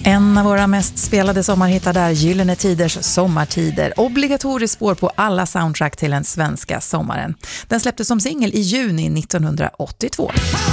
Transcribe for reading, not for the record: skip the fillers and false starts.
En av våra mest spelade sommarhittar där, Gyllene Tiders Sommartider. Obligatoriskt spår på alla soundtrack till den svenska sommaren. Den släpptes som singel i juni 1982.